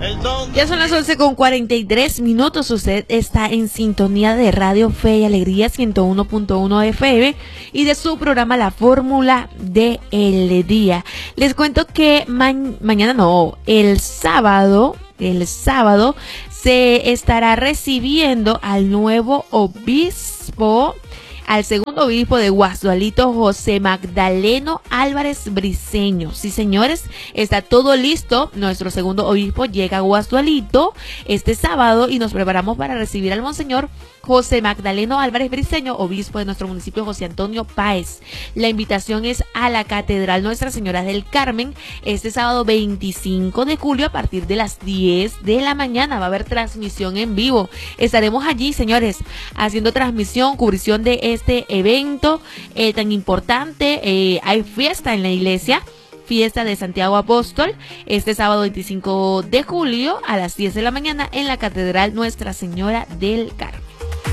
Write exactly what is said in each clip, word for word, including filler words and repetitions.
Ya son las once con cuarenta y tres minutos. Usted está en sintonía de Radio Fe y Alegría ciento uno punto uno F M y de su programa La Fórmula de El Día. Les cuento que ma mañana no, el sábado, el sábado se estará recibiendo al nuevo obispo, al segundo obispo de Guasdualito, José Magdaleno Álvarez Briceño. Sí, señores, está todo listo. Nuestro segundo obispo llega a Guasdualito este sábado y nos preparamos para recibir al monseñor José Magdaleno Álvarez Briceño, obispo de nuestro municipio, José Antonio Páez. La invitación es a la Catedral Nuestra Señora del Carmen este sábado veinticinco de julio a partir de las diez de la mañana. Va a haber transmisión en vivo. Estaremos allí, señores, haciendo transmisión, cubrición de este evento eh, tan importante. Eh, hay fiesta en la iglesia. Fiesta de Santiago Apóstol, este sábado veinticinco de julio a las diez de la mañana en la Catedral Nuestra Señora del Carmen.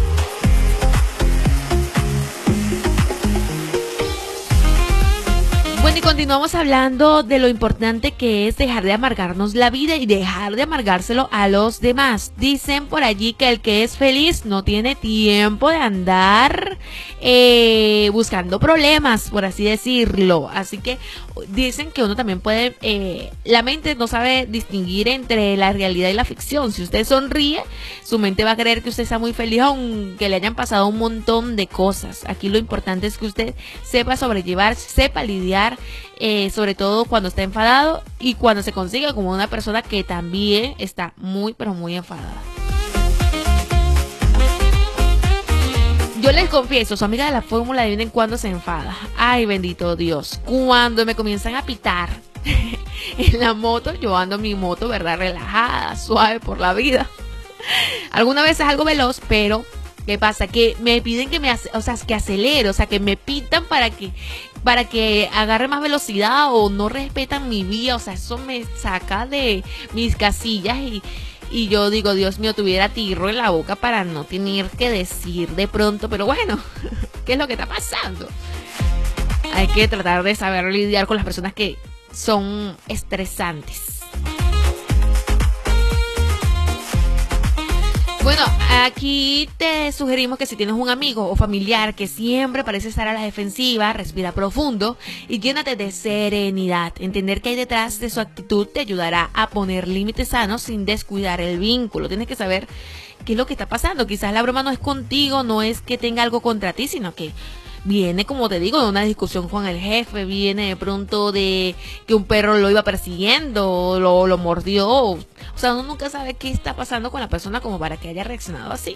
Bueno, y continuamos hablando de lo importante que es dejar de amargarnos la vida y dejar de amargárselo a los demás. Dicen por allí que el que es feliz no tiene tiempo de andar eh, buscando problemas, por así decirlo. Así que dicen que uno también puede, eh, la mente no sabe distinguir entre la realidad y la ficción. Si usted sonríe, su mente va a creer que usted está muy feliz aunque le hayan pasado un montón de cosas. Aquí lo importante es que usted sepa sobrellevar, sepa lidiar, eh, sobre todo cuando está enfadado y cuando se consigue como una persona que también está muy pero muy enfadada. Yo les confieso, su amiga de la fórmula, adivinen cuándo se enfada. Ay, bendito Dios. Cuando me comienzan a pitar en la moto, yo ando mi moto, ¿verdad? Relajada, suave por la vida. Alguna vez es algo veloz, pero ¿qué pasa? Que me piden que me, o sea, que acelere, o sea, que me pitan para que, para que agarre más velocidad o no respetan mi vía. O sea, eso me saca de mis casillas y... Y yo digo, Dios mío, tuviera tirro en la boca para no tener que decir de pronto, pero bueno, ¿qué es lo que está pasando? Hay que tratar de saber lidiar con las personas que son estresantes. Bueno, aquí te sugerimos que si tienes un amigo o familiar que siempre parece estar a la defensiva, respira profundo y llénate de serenidad. Entender qué hay detrás de su actitud te ayudará a poner límites sanos sin descuidar el vínculo. Tienes que saber qué es lo que está pasando. Quizás la broma no es contigo, no es que tenga algo contra ti, sino que viene, como te digo, de una discusión con el jefe, viene de pronto de que un perro lo iba persiguiendo, lo, lo mordió. O sea, uno nunca sabe qué está pasando con la persona como para que haya reaccionado así.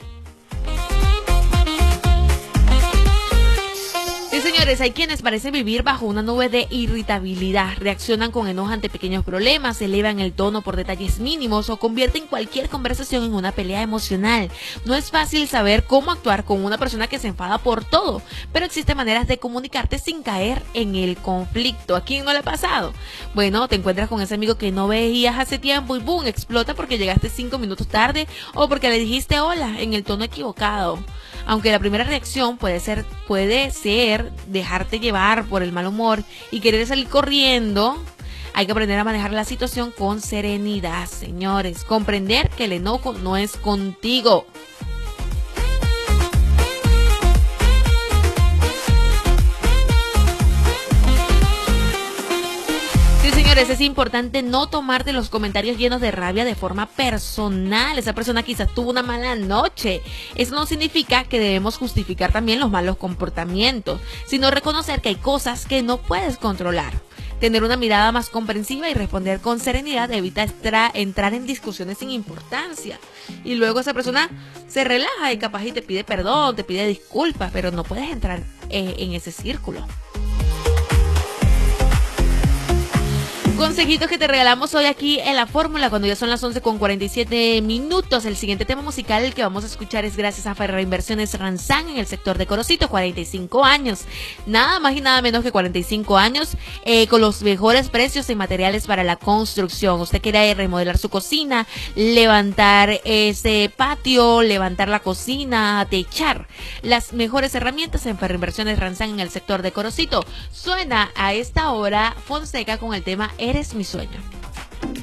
Sí, señores, hay quienes parecen vivir bajo una nube de irritabilidad, reaccionan con enojo ante pequeños problemas, elevan el tono por detalles mínimos o convierten cualquier conversación en una pelea emocional. No es fácil saber cómo actuar con una persona que se enfada por todo, pero existen maneras de comunicarte sin caer en el conflicto. ¿A quién no le ha pasado? Bueno, te encuentras con ese amigo que no veías hace tiempo y boom, explota porque llegaste cinco minutos tarde o porque le dijiste hola en el tono equivocado. Aunque la primera reacción puede ser, puede ser dejarte llevar por el mal humor y querer salir corriendo, hay que aprender a manejar la situación con serenidad, señores. Comprender que el enojo no es contigo. Señores, es importante no tomarte los comentarios llenos de rabia de forma personal. Esa persona quizás tuvo una mala noche. Eso no significa que debemos justificar también los malos comportamientos, sino reconocer que hay cosas que no puedes controlar. Tener una mirada más comprensiva y responder con serenidad evita entrar en discusiones sin importancia. Y luego esa persona se relaja y capaz y te pide perdón, te pide disculpas, pero no puedes entrar eh, en ese círculo. Consejitos que te regalamos hoy aquí en La Fórmula cuando ya son las once con cuarenta y siete minutos. El siguiente tema musical que vamos a escuchar es gracias a Ferrer Inversiones Ranzán en el sector de Corocito, cuarenta y cinco años. Nada más y nada menos que cuarenta y cinco años eh, con los mejores precios en materiales para la construcción. Usted quiere remodelar su cocina, levantar ese patio, levantar la cocina, techar. Las mejores herramientas en Ferrer Inversiones Ranzán en el sector de Corocito. Suena a esta hora Fonseca con el tema Eres mi sueño.